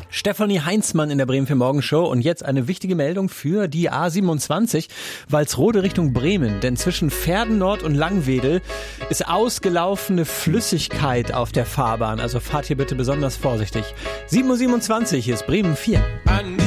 Stefanie Heinzmann in der Bremen 4 Morgenshow und jetzt eine wichtige Meldung für die A27, Walsrode Richtung Bremen, denn zwischen Pferdennord und Langwedel ist ausgelaufene Flüssigkeit auf der Fahrbahn, also fahrt hier bitte besonders vorsichtig. 7:27 Uhr ist Bremen 4.